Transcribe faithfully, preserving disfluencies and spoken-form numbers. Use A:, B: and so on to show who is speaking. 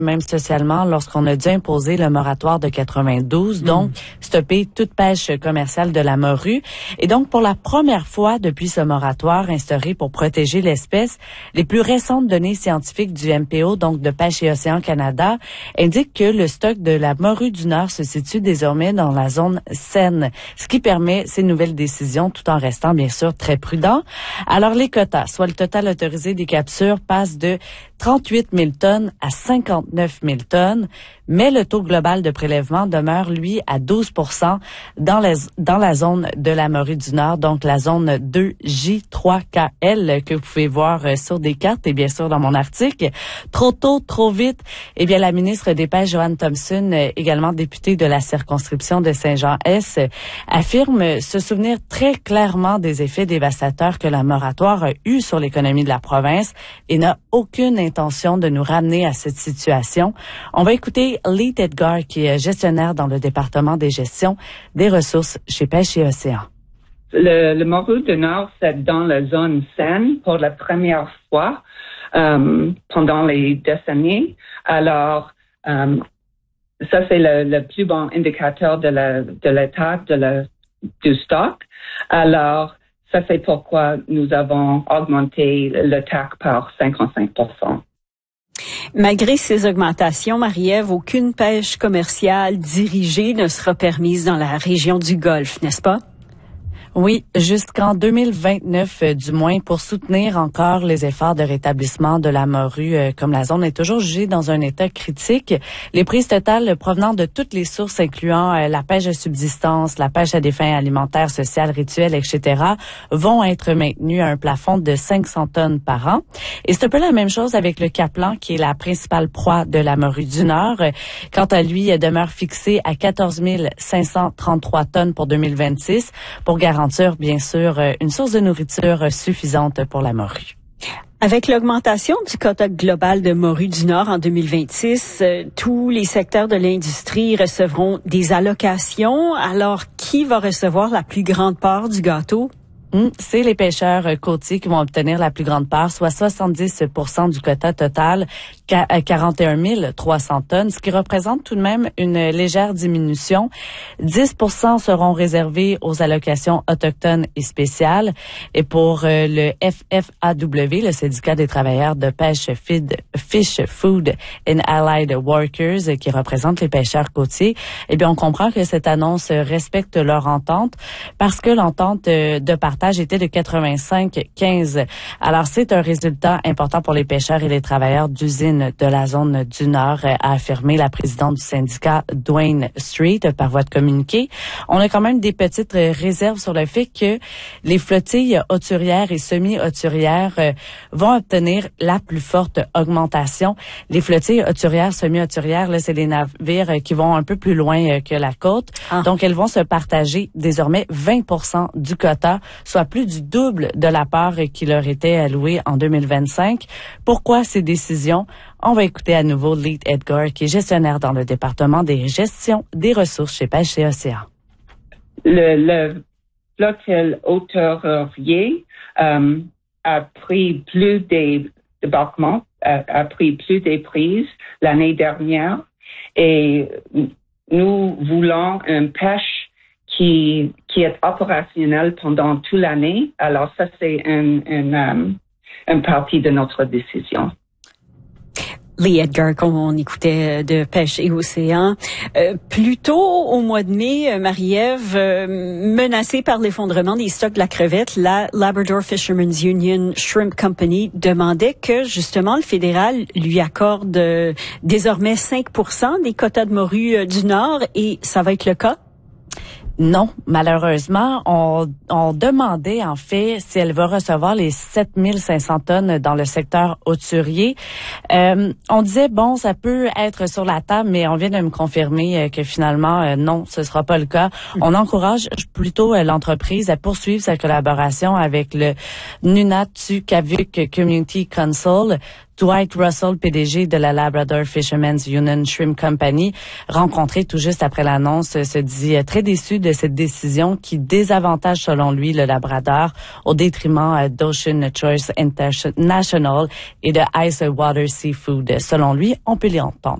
A: même socialement, lorsqu'on a dû imposer le moratoire de quatre-vingt-douze, donc mmh. stopper toute pêche commerciale de la morue. Et donc, pour la première fois depuis ce moratoire instauré pour protéger l'espèce, les plus récentes données scientifiques du M P O, donc de Pêche et Océan Canada, indiquent que le stock de la morue du Nord se situe désormais dans la zone saine, ce qui permet ces nouvelles décisions tout en restant bien sûr très prudent. Alors, les quotas, soit le total autorisé des captures, passe de trente-huit mille tonnes à cinquante-neuf mille tonnes, mais le taux global de prélèvement demeure, lui, à douze pour cent dans la, dans la zone de la morue du Nord, donc la zone deux J trois K L que vous pouvez voir sur des cartes et bien sûr dans mon article. Trop tôt, trop vite, eh bien la ministre des Pêches, Joanne Thompson, également députée de la circonscription de Saint-Jean-Est, affirme se souvenir très clairement des effets dévastateurs que le moratoire a eu sur l'économie de la province et n'a aucune intention de nous ramener à cette situation. On va écouter Lee Edgar, qui est gestionnaire dans le département des gestions des ressources chez Pêche et Océan.
B: Le, le morue du Nord, c'est dans la zone saine pour la première fois euh, pendant les décennies. Alors, euh, ça c'est le, le plus bon indicateur de la de l'état de la du stock. Alors, ça c'est pourquoi nous avons augmenté le T A C par cinquante-cinq pour cent.
C: Malgré ces augmentations, Marie-Ève, aucune pêche commerciale dirigée ne sera permise dans la région du Golfe, n'est-ce pas?
A: Oui, jusqu'en deux mille vingt-neuf, euh, du moins, pour soutenir encore les efforts de rétablissement de la morue, euh, comme la zone est toujours jugée dans un état critique. Les prises totales provenant de toutes les sources, incluant euh, la pêche de subsistance, la pêche à des fins alimentaires, sociales, rituelles, et cetera, vont être maintenues à un plafond de cinq cents tonnes par an. Et c'est un peu la même chose avec le caplan, qui est la principale proie de la morue du Nord. Quant à lui, elle demeure fixée à quatorze mille cinq cent trente-trois tonnes pour deux mille vingt-six, pour garantir bien sûr, une source de nourriture suffisante pour la morue.
C: Avec l'augmentation du quota global de morue du Nord en deux mille vingt-six, euh, tous les secteurs de l'industrie recevront des allocations. Alors, qui va recevoir la plus grande part du gâteau?
A: Mmh, c'est les pêcheurs côtiers qui vont obtenir la plus grande part, soit soixante-dix pour cent du quota total, quarante et un mille trois cents tonnes, ce qui représente tout de même une légère diminution. dix pour cent seront réservés aux allocations autochtones et spéciales. Et pour euh, le F F A W, le syndicat des travailleurs de pêche feed, Fish, Food and Allied Workers, qui représente les pêcheurs côtiers, eh bien, on comprend que cette annonce respecte leur entente parce que l'entente de partage était de quatre-vingt-cinq quinze. Alors, c'est un résultat important pour les pêcheurs et les travailleurs d'usines de la zone du Nord, a affirmé la présidente du syndicat, Dwayne Street, par voie de communiqué. On a quand même des petites réserves sur le fait que les flottilles hauturières et semi-hauturières vont obtenir la plus forte augmentation. Les flottilles hauturières, semi-hauturières, là, c'est les navires qui vont un peu plus loin que la côte. Ah. Donc, elles vont se partager désormais vingt pour cent du quota, soit plus du double de la part qui leur était allouée en deux mille vingt-cinq. Pourquoi ces décisions? On va écouter à nouveau Lee Edgar, qui est gestionnaire dans le département des gestions des ressources chez Pêche et Océan.
B: Le, le flotille hauturier euh, a pris plus des débarquements, a, a pris plus des prises l'année dernière, et nous voulons une pêche qui qui est opérationnel pendant toute l'année. Alors ça, c'est une, une, um, une partie de notre décision.
C: Lee Edgar, comme on écoutait de Pêche et Océan. Euh, plus tôt au mois de mai, Marie-Ève, euh, menacée par l'effondrement des stocks de la crevette, la Labrador Fishermen's Union Shrimp Company demandait que, justement, le fédéral lui accorde euh, désormais cinq pour cent des quotas de morue euh, du Nord, et ça va être le cas?
A: Non, malheureusement, on, on demandait en fait si elle va recevoir les sept mille cinq cents tonnes dans le secteur hauturier. Euh, on disait, bon, ça peut être sur la table, mais on vient de me confirmer que finalement, euh, non, ce sera pas le cas. On encourage plutôt euh, l'entreprise à poursuivre sa collaboration avec le Nunatu-Kavik Community Council, Dwight Russell, P D G de la Labrador Fishermen's Union Shrimp Company, rencontré tout juste après l'annonce, se dit très déçu de cette décision qui désavantage, selon lui, le Labrador au détriment d'Ocean Choice International et de Ice Water Seafood. Selon lui, on peut l'y entendre.